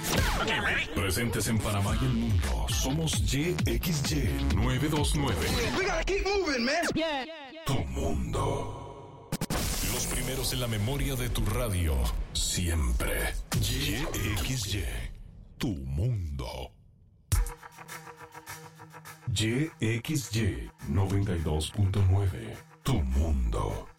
Presentes en Panamá y el mundo. Somos YXY 929. We gotta keep moving, man. Tu mundo. Los primeros en la memoria de tu radio. Siempre. YXY. Tu mundo. YXY 92.9. Tu mundo.